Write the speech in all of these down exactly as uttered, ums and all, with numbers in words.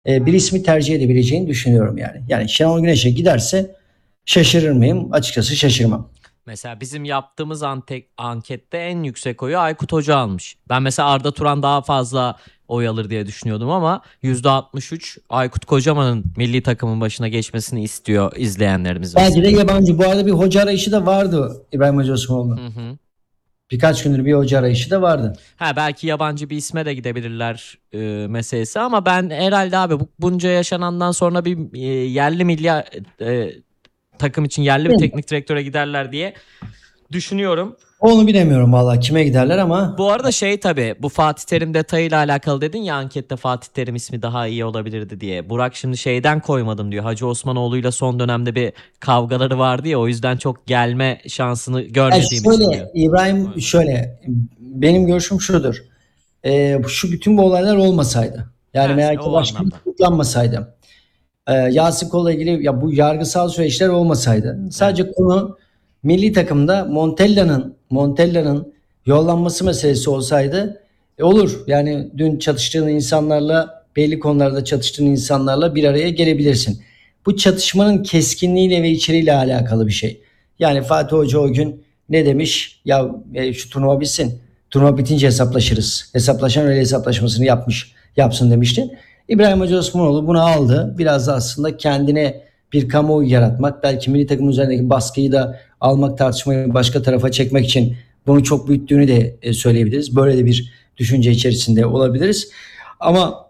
e, bir ismi tercih edebileceğini düşünüyorum yani. Yani Şenol Güneş'e giderse şaşırır mıyım? Açıkçası şaşırmam. Mesela bizim yaptığımız ante- ankette en yüksek oyu Aykut Hoca almış. Ben mesela Arda Turan daha fazla oy alır diye düşünüyordum ama yüzde altmış üç Aykut Kocaman'ın milli takımın başına geçmesini istiyor izleyenlerimiz Belki de mesela. yabancı. Bu arada bir hoca arayışı da vardı İbrahim Hacı Osmanoğlu. Hı hı. Birkaç gündür bir hoca arayışı da vardı. Ha, belki yabancı bir isme de gidebilirler e, meselesi ama ben herhalde abi bu, bunca yaşanandan sonra bir e, yerli milli e, takım için yerli bir teknik direktöre giderler diye düşünüyorum. Onu bilemiyorum vallahi kime giderler ama Bu arada şey tabii bu Fatih Terim detayıyla alakalı dedin ya ankette Fatih Terim ismi daha iyi olabilirdi diye. Burak şimdi şeyden koymadım diyor. Hacı Osmanoğlu'yla son dönemde bir kavgaları vardı ya o yüzden çok gelme şansını yani görmediğim için diyor. şöyle İbrahim şöyle benim görüşüm şudur. Ee, şu bütün bu olaylar olmasaydı. Yani Ha, meğer ki o başkanı anlamda. tutuklanmasaydı. E, Yasin Kol'la ilgili ya bu yargısal süreçler olmasaydı. Evet. Sadece konu milli takımda Montella'nın Montella'nın yollanması meselesi olsaydı e, olur. Yani dün çatıştığın insanlarla belli konularda çatıştığın insanlarla bir araya gelebilirsin. Bu çatışmanın keskinliğiyle ve içeriğiyle alakalı bir şey. Yani Fatih Hoca o gün ne demiş? Ya e, şu turnuva bitsin. Turnuva bitince hesaplaşırız. Hesaplaşan öyle hesaplaşmasını yapmış, yapsın demişti. İbrahim Hacı Osmanoğlu bunu aldı. Biraz da aslında kendine bir kamuoyu yaratmak, belki milli takım üzerindeki baskıyı da almak, tartışmayı başka tarafa çekmek için bunu çok büyüttüğünü de e, söyleyebiliriz. Böyle de bir düşünce içerisinde olabiliriz. Ama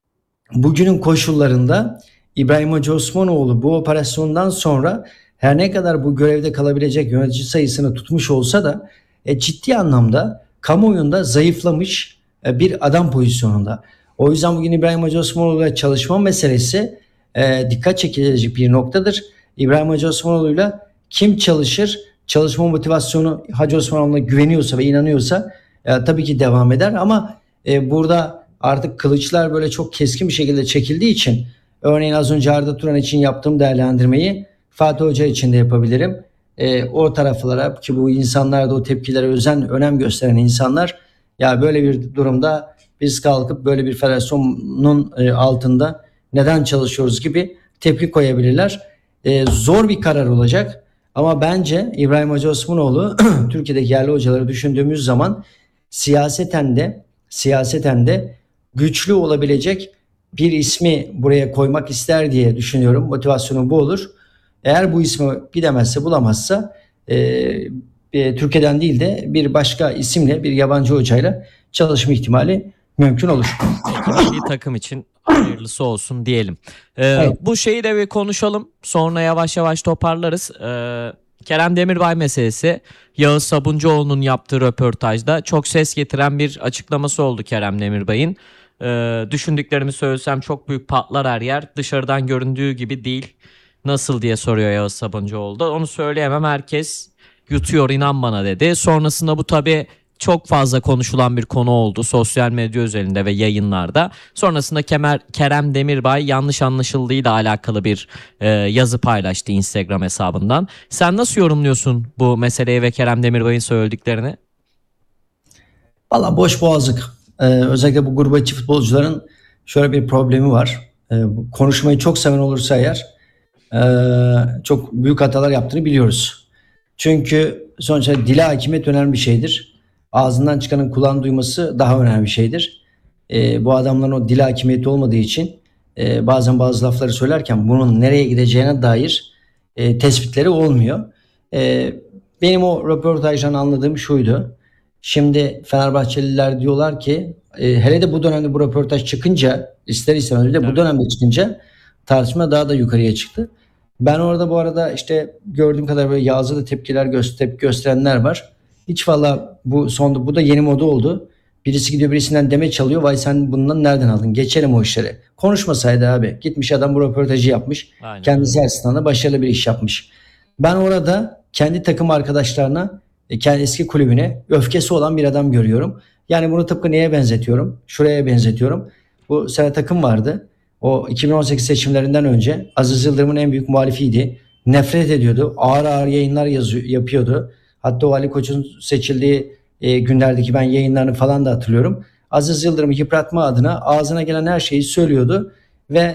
bugünün koşullarında İbrahim Hacı Osmanoğlu bu operasyondan sonra her ne kadar bu görevde kalabilecek yönetici sayısını tutmuş olsa da e, ciddi anlamda kamuoyunda zayıflamış e, bir adam pozisyonunda. O yüzden bugün İbrahim Hacı Osmanoğlu'yla çalışma meselesi e, dikkat çekilecek bir noktadır. İbrahim Hacı Osmanoğlu'yla kim çalışır? Çalışma motivasyonu Hacı Osmanoğlu'na güveniyorsa ve inanıyorsa e, tabii ki devam eder ama e, burada artık kılıçlar böyle çok keskin bir şekilde çekildiği için örneğin az önce Arda Turan için yaptığım değerlendirmeyi Fatih Hoca için de yapabilirim. E, o taraflara ki bu insanlar da o tepkilere özen önem gösteren insanlar ya böyle bir durumda biz kalkıp böyle bir federasyonun e, altında neden çalışıyoruz gibi tepki koyabilirler. E, zor bir karar olacak ama bence İbrahim Hacı Osmanoğlu Türkiye'deki yerli hocaları düşündüğümüz zaman siyaseten de siyaseten de güçlü olabilecek bir ismi buraya koymak ister diye düşünüyorum. Motivasyonu bu olur. Eğer bu ismi gidemezse bulamazsa e, e, Türkiye'den değil de bir başka isimle bir yabancı hocayla çalışma ihtimali mümkün olur. Peki milli takım için hayırlısı olsun diyelim. Ee, Evet. Bu şeyi de bir konuşalım. Sonra yavaş yavaş toparlarız. Ee, Kerem Demirbay meselesi. Yağız Sabuncuoğlu'nun yaptığı röportajda çok ses getiren bir açıklaması oldu Kerem Demirbay'ın. Ee, düşündüklerimi söylesem çok büyük patlar her yer. Dışarıdan göründüğü gibi değil. Nasıl diye soruyor Yağız Sabuncuoğlu da. Onu söyleyemem, herkes yutuyor inan bana dedi. Sonrasında bu tabii çok fazla konuşulan bir konu oldu sosyal medya üzerinde ve yayınlarda. Sonrasında Kemer, Kerem Demirbay yanlış anlaşıldığıyla alakalı bir e, yazı paylaştı Instagram hesabından. Sen nasıl yorumluyorsun bu meseleyi ve Kerem Demirbay'ın söylediklerini? Valla boş boğazlık. Ee, özellikle bu gurbetçi futbolcuların şöyle bir problemi var. Ee, konuşmayı çok seven olursa eğer e, çok büyük hatalar yaptığını biliyoruz. Çünkü sonuçta dile hakimiyet önemli bir şeydir. Ağzından çıkanın kulağın duyması daha önemli bir şeydir. Ee, bu adamların o dile hakimiyeti olmadığı için e, bazen bazı lafları söylerken bunun nereye gideceğine dair e, tespitleri olmuyor. E, benim o röportajdan anladığım şuydu. Şimdi Fenerbahçeliler diyorlar ki e, hele de bu dönemde bu röportaj çıkınca ister istemez de bu Tabii. dönemde çıkınca tartışma daha da yukarıya çıktı. Ben orada bu arada işte gördüğüm kadar böyle Yağız'a da tepkiler göster tepki gösterenler var. Hiç valla bu sonda bu da yeni moda oldu. Birisi gidiyor birisinden demeç çalıyor. Vay sen bundan nereden aldın? Geçelim o işleri. Konuşmasaydı abi. Gitmiş adam bu röportajı yapmış. Aynen Kendisi öyle. açısından da başarılı bir iş yapmış. Ben orada kendi takım arkadaşlarına, e, kendi eski kulübüne öfkesi olan bir adam görüyorum. Yani bunu tıpkı neye benzetiyorum? Şuraya benzetiyorum. Bu sene takım vardı. O iki bin on sekiz seçimlerinden önce Aziz Yıldırım'ın en büyük muhalifiydi. Nefret ediyordu. Ağır ağır yayınlar yazıyor, yapıyordu. Hatta o Ali Koç'un seçildiği e, günlerdeki ben yayınlarını falan da hatırlıyorum. Aziz Yıldırım'ı yıpratma adına ağzına gelen her şeyi söylüyordu. ve